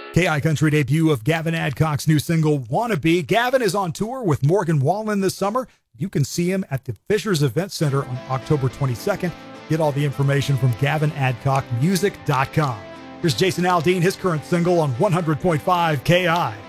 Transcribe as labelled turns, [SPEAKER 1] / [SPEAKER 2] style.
[SPEAKER 1] KI Country debut of Gavin Adcock's new single, Wannabe. Gavin is on tour with Morgan Wallen this summer. You can see him at the Fishers Event Center on October 22nd. Get all the information from GavinAdcockMusic.com. Here's Jason Aldean, his current single on 100.5 KI.